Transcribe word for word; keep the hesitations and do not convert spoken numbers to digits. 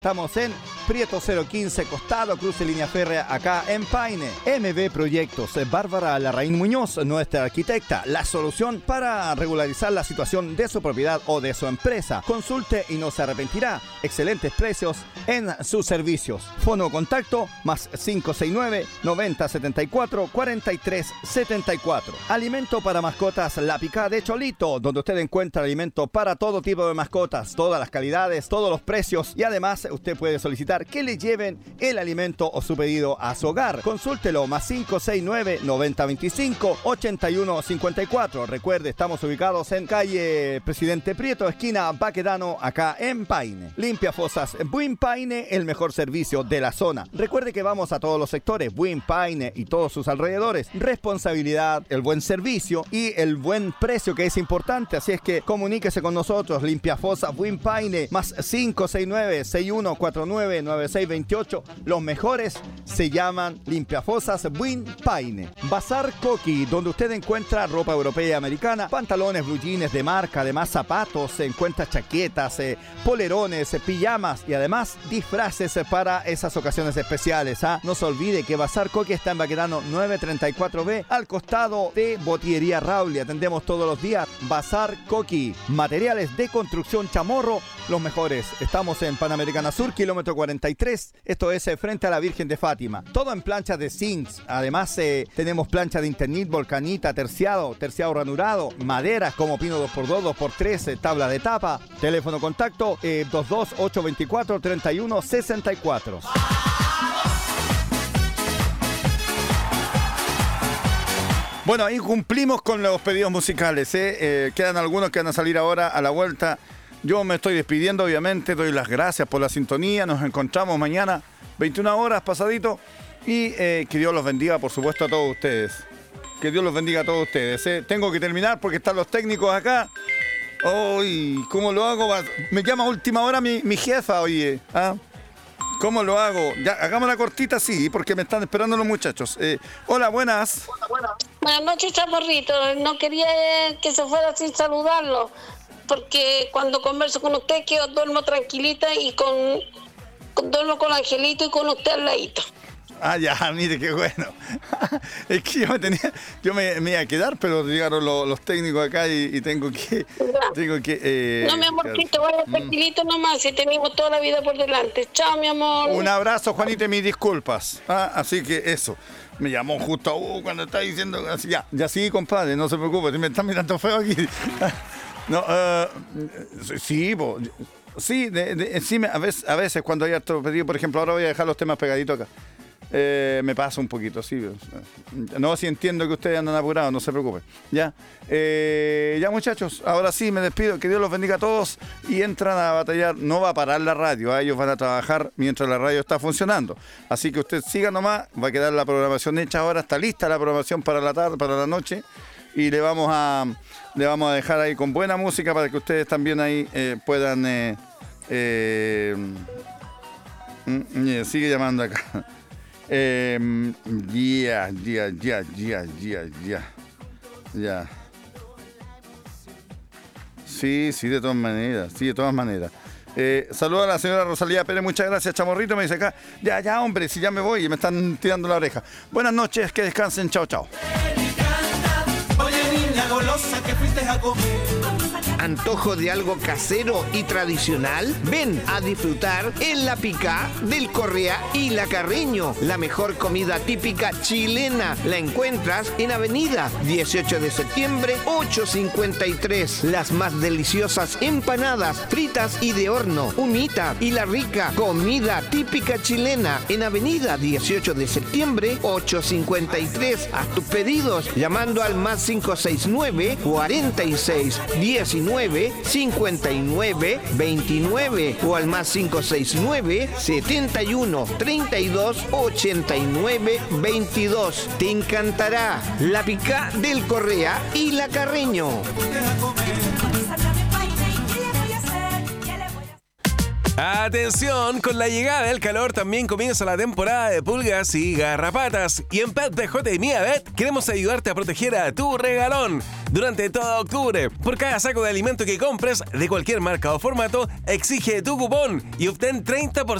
Estamos en Prieto cero quince, costado, cruce línea férrea, acá en Paine. M B Proyectos, Bárbara Larraín Muñoz, nuestra arquitecta, la solución para regularizar la situación de su propiedad o de su empresa. Consulte y no se arrepentirá. Excelentes precios en sus servicios. Fono contacto más cinco seis nueve, noventa setenta y cuatro, cuarenta y tres setenta y cuatro. Alimento para mascotas La Picá de Cholito, donde usted encuentra alimento para todo tipo de mascotas, todas las calidades, todos los precios y además usted puede solicitar que le lleven el alimento o su pedido a su hogar. Consúltelo más cinco seis nueve, noventa veinticinco, ochenta y uno cincuenta y cuatro. Recuerde, estamos ubicados en calle Presidente Prieto, esquina Baquedano, acá en Paine. Limpia Fosas Buin Paine, el mejor servicio de la zona. Recuerde que vamos a todos los sectores, Buin Paine y todos sus alrededores. Responsabilidad, el buen servicio y el buen precio, que es importante. Así es que comuníquese con nosotros. Limpia Fosas Buin Paine, más cinco seis nueve, seis uno cuatro nueve, nueve seis dos ocho. Los mejores se llaman Limpiafosas Buin Paine. Bazar Coqui, donde usted encuentra ropa europea y americana, pantalones, blue jeans de marca, además zapatos, se encuentra chaquetas, eh, polerones, eh, pijamas y además disfraces eh, para esas ocasiones especiales. ¿ah? No se olvide que Bazar Coqui está en Baquedano nueve treinta y cuatro B, al costado de Botillería Raúl. Atendemos todos los días. Bazar Coqui, materiales de construcción Chamorro, los mejores. Estamos en Panamericana Sur, kilómetro cuarenta y tres. Esto es eh, frente a la Virgen de Fátima. Todo en planchas de zinc. Además, eh, tenemos plancha de Internit, volcanita, terciado, terciado ranurado, maderas como pino dos por dos, dos por tres, eh, tabla de tapa. Teléfono contacto eh, dos dos ocho dos cuatro, tres uno seis cuatro. Bueno, ahí cumplimos con los pedidos musicales. ¿eh? Eh, quedan algunos que van a salir ahora a la vuelta. Yo me estoy despidiendo, obviamente, doy las gracias por la sintonía, nos encontramos mañana, veintiuna horas pasadito, y eh, que Dios los bendiga, por supuesto, a todos ustedes. Que Dios los bendiga a todos ustedes. ¿eh? Tengo que terminar porque están los técnicos acá. Uy, ¿cómo lo hago? Me llama a última hora mi, mi jefa, oye. ¿ah? ¿Cómo lo hago? Ya, hagamos la cortita, sí, porque me están esperando los muchachos. Eh, hola, buenas. Hola, buenas. Buenas noches, Chamorrito. No quería que se fuera sin saludarlo, porque cuando converso con usted que yo duermo tranquilita y con, con duermo con Angelito y con usted al ladito. Ah, ya, mire qué bueno. Es que yo me tenía, yo me, me iba a quedar, pero llegaron los, los técnicos acá y, y tengo que, ya. tengo que. Eh, no, mi amorcito, vaya tranquilito nomás, si tenemos toda la vida por delante. Chao, mi amor. Un abrazo, Juanita, y mis disculpas. Ah, así que eso. Me llamó justo uh, cuando está diciendo así. Ya, ya sí, compadre, no se preocupe, si me están mirando feo aquí. No, uh, sí, bo, sí, de, de, sí, a veces, a veces cuando hay harto pedido, por ejemplo, ahora voy a dejar los temas pegaditos acá. Eh, me pasa un poquito, sí. No, si entiendo que ustedes andan apurados, no se preocupen. Ya, eh, ya muchachos, ahora sí me despido, que Dios los bendiga a todos y entran a batallar. No va a parar la radio, ¿eh? Ellos van a trabajar mientras la radio está funcionando. Así que usted siga nomás, va a quedar la programación hecha ahora, está lista la programación para la tarde, para la noche. Y le vamos a le vamos a dejar ahí con buena música para que ustedes también ahí eh, puedan eh, eh, mm, sigue llamando acá. Eh, ya, ya, ya, ya, ya, ya, ya. Sí, sí, de todas maneras, sí, de todas maneras. Eh, saluda a la señora Rosalía Pérez, muchas gracias, Chamorrito, me dice acá. Ya, ya, hombre, si ya me voy y me están tirando la oreja. Buenas noches, que descansen, chao, chao. ¿Antojo de algo casero y tradicional? Ven a disfrutar en La Picá del Correa y La Carreño. La mejor comida típica chilena la encuentras en Avenida dieciocho de septiembre, ochocientos cincuenta y tres. Las más deliciosas empanadas, fritas y de horno, humita y la rica comida típica chilena en Avenida dieciocho de septiembre, ochocientos cincuenta y tres. Haz tus pedidos llamando al más cinco seis nueve, cuarenta y seis, diecinueve, cincuenta y nueve, veintinueve o al más cinco seis nueve, setenta y uno, treinta y dos, ochenta y nueve, veintidós. Te encantará La Picá del Correa y La Carreño. Atención, con la llegada del calor también comienza la temporada de pulgas y garrapatas. Y en Pet D J y Miavet queremos ayudarte a proteger a tu regalón. Durante todo octubre, por cada saco de alimento que compres de cualquier marca o formato, exige tu cupón y obtén treinta por